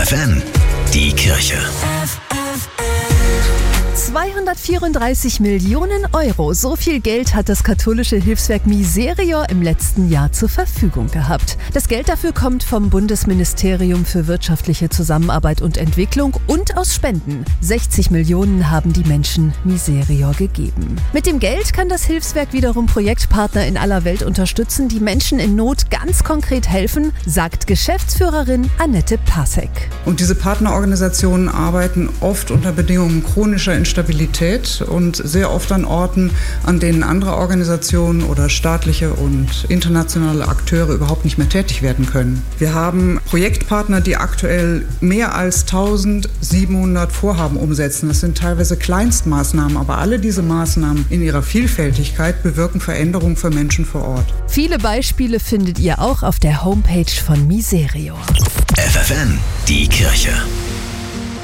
FFN, die Kirche. 234 Millionen Euro, so viel Geld hat das katholische Hilfswerk Miserior im letzten Jahr zur Verfügung gehabt. Das Geld dafür kommt vom Bundesministerium für wirtschaftliche Zusammenarbeit und Entwicklung und aus Spenden. 60 Millionen haben die Menschen Miserior gegeben. Mit dem Geld kann das Hilfswerk wiederum Projektpartner in aller Welt unterstützen, die Menschen in Not ganz konkret helfen, sagt Geschäftsführerin Annette Pasek. Und diese Partnerorganisationen arbeiten oft unter Bedingungen chronischer Instabilität und sehr oft an Orten, an denen andere Organisationen oder staatliche und internationale Akteure überhaupt nicht mehr tätig werden können. Wir haben Projektpartner, die aktuell mehr als 1700 Vorhaben umsetzen. Das sind teilweise Kleinstmaßnahmen, aber alle diese Maßnahmen in ihrer Vielfältigkeit bewirken Veränderungen für Menschen vor Ort. Viele Beispiele findet ihr auch auf der Homepage von Miserior. FFN, die Kirche.